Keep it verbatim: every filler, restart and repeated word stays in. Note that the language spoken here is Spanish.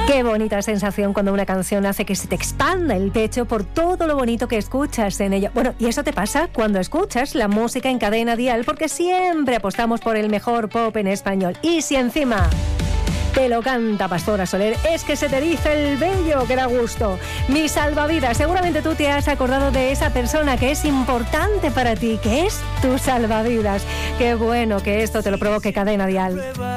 Qué bonita sensación cuando una canción hace que se te expanda el pecho por todo lo bonito que escuchas en ella. Bueno, y eso te pasa cuando escuchas la música en Cadena Dial, porque siempre apostamos por el mejor pop en español. Y si encima te lo canta Pastora Soler, es que se te dice el vello, que da gusto. Mi salvavidas, seguramente tú te has acordado de esa persona que es importante para ti, que es tu salvavidas. Qué bueno que esto te lo provoque Cadena Dial.